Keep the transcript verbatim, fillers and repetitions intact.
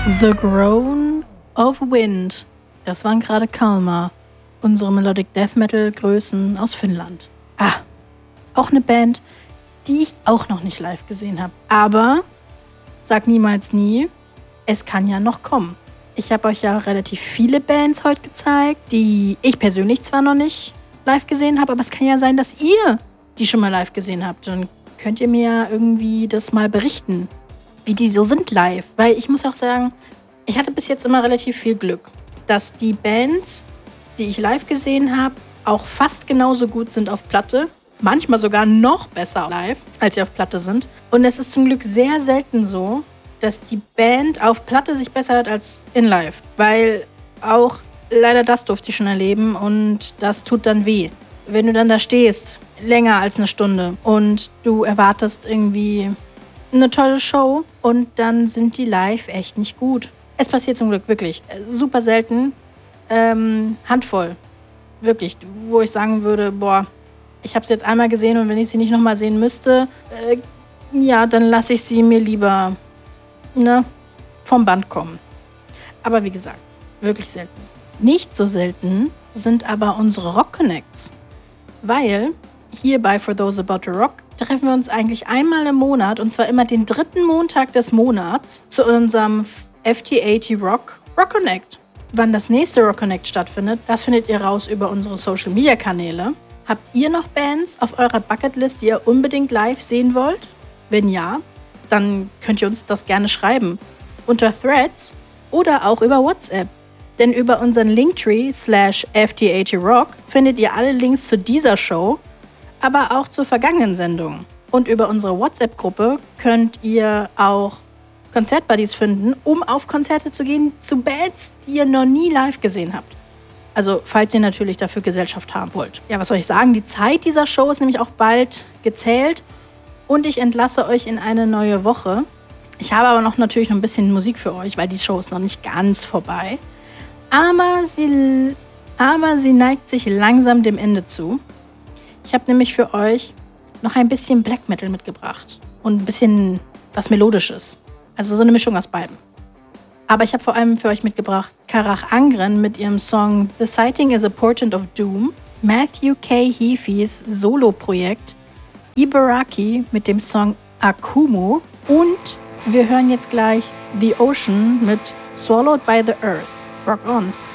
The Groan of Wind. Das waren gerade Kalmar, unsere Melodic Death Metal Größen aus Finnland. Ah, auch eine Band, die ich auch noch nicht live gesehen habe. Aber, sag niemals nie, es kann ja noch kommen. Ich habe euch ja relativ viele Bands heute gezeigt, die ich persönlich zwar noch nicht live gesehen habe, aber es kann ja sein, dass ihr die schon mal live gesehen habt. Dann könnt ihr mir ja irgendwie das mal berichten, wie die so sind live. Weil ich muss auch sagen, ich hatte bis jetzt immer relativ viel Glück, dass die Bands, die ich live gesehen habe, auch fast genauso gut sind auf Platte. Manchmal sogar noch besser live, als sie auf Platte sind. Und es ist zum Glück sehr selten so, dass die Band auf Platte sich besser hört als in live. Weil auch leider das durfte ich schon erleben und das tut dann weh. Wenn du dann da stehst, länger als eine Stunde und du erwartest irgendwie eine tolle Show und dann sind die live echt nicht gut. Es passiert zum Glück wirklich super selten. Ähm, Handvoll. Wirklich, wo ich sagen würde, boah, ich habe sie jetzt einmal gesehen und wenn ich sie nicht nochmal sehen müsste, äh, ja, dann lasse ich sie mir lieber ne, vom Band kommen. Aber wie gesagt, wirklich selten. Nicht so selten sind aber unsere Rock Connects. Weil hier bei For Those About to Rock treffen wir uns eigentlich einmal im Monat und zwar immer den dritten Montag des Monats zu unserem F T A T Rock Rock Connect. Wann das nächste Rock Connect stattfindet, das findet ihr raus über unsere Social Media Kanäle. Habt ihr noch Bands auf eurer Bucketlist, die ihr unbedingt live sehen wollt? Wenn ja, dann könnt ihr uns das gerne schreiben. Unter Threads oder auch über WhatsApp. Denn über unseren Linktree slash F T A T Rock findet ihr alle Links zu dieser Show, aber auch zu vergangenen Sendungen. Und über unsere WhatsApp-Gruppe könnt ihr auch Konzertbuddies finden, um auf Konzerte zu gehen zu Bands, die ihr noch nie live gesehen habt. Also falls ihr natürlich dafür Gesellschaft haben wollt. Ja, was soll ich sagen? Die Zeit dieser Show ist nämlich auch bald gezählt und ich entlasse euch in eine neue Woche. Ich habe aber noch natürlich noch ein bisschen Musik für euch, weil die Show ist noch nicht ganz vorbei. Aber sie, aber sie neigt sich langsam dem Ende zu. Ich habe nämlich für euch noch ein bisschen Black Metal mitgebracht und ein bisschen was Melodisches. Also so eine Mischung aus beiden. Aber ich habe vor allem für euch mitgebracht Karach Angren mit ihrem Song The Sighting is a Portent of Doom, Matthew K. Heafys Solo-Projekt, Ibaraki mit dem Song Akumu und wir hören jetzt gleich The Ocean mit Swallowed by the Earth. Rock on!